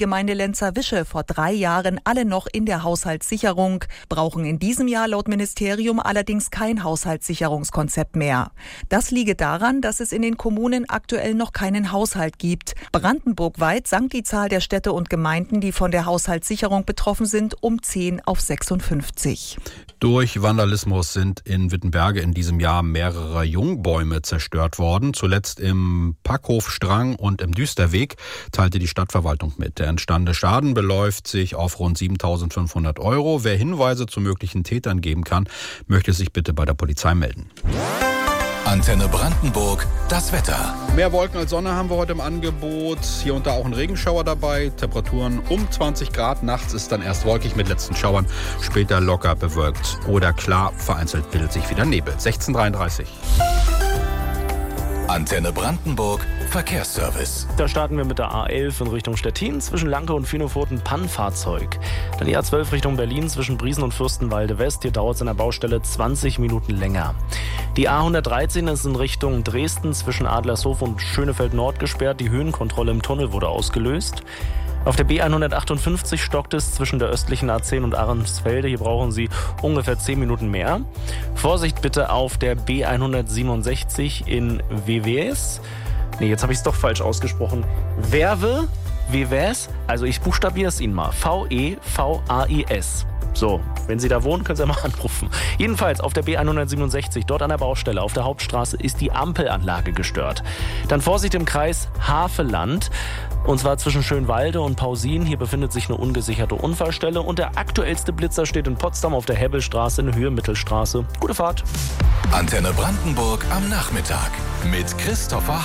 Gemeinde Lenzerwische vor 3 Jahren alle noch in der Haushaltssicherung, brauchen in diesem Jahr laut Ministerium allerdings kein Haushaltssicherungskonzept mehr. Das liege daran, dass es in den Kommunen aktuell noch keinen Haushalt gibt. Brandenburgweit sank die Zahl der Städte und Gemeinden, die von der Haushaltssicherung betroffen sind, um 10 auf 56. Durch Vandalismus sind in Wittenberge in diesem Jahr mehrere Jungbäume zerstört worden. Zuletzt im Packhof Strang und im Düsterweg, teilte die Stadtverwaltung mit. Der entstandene Schaden beläuft sich auf rund 7.500 €. Wer Hinweise zu möglichen Tätern geben kann, möchte sich bitte bei der Polizei melden. Antenne Brandenburg, das Wetter. Mehr Wolken als Sonne haben wir heute im Angebot. Hier und da auch ein Regenschauer dabei. Temperaturen um 20 Grad. Nachts ist dann erst wolkig mit letzten Schauern. Später locker bewölkt oder klar. Vereinzelt bildet sich wieder Nebel. 16:33. Antenne Brandenburg, Verkehrsservice. Da starten wir mit der A11 in Richtung Stettin, zwischen Lanke und Vinofoten Pannenfahrzeug. Dann die A12 Richtung Berlin zwischen Briesen und Fürstenwalde West. Hier dauert es an der Baustelle 20 Minuten länger. Die A113 ist in Richtung Dresden zwischen Adlershof und Schönefeld Nord gesperrt. Die Höhenkontrolle im Tunnel wurde ausgelöst. Auf der B158 stockt es zwischen der östlichen A10 und Ahrensfelde. Hier brauchen Sie ungefähr 10 Minuten mehr. Vorsicht bitte auf der B167 in WWS. Jetzt habe ich es doch falsch ausgesprochen. WWS, also ich buchstabiere es Ihnen mal. VEVAIS. So, wenn Sie da wohnen, können Sie ja mal anrufen. Jedenfalls auf der B167, dort an der Baustelle, auf der Hauptstraße, ist die Ampelanlage gestört. Dann Vorsicht im Kreis Havelland, und zwar zwischen Schönwalde und Pausin. Hier befindet sich eine ungesicherte Unfallstelle. Und der aktuellste Blitzer steht in Potsdam auf der Hebbelstraße in Höhe Mittelstraße. Gute Fahrt. Antenne Brandenburg am Nachmittag mit Christopher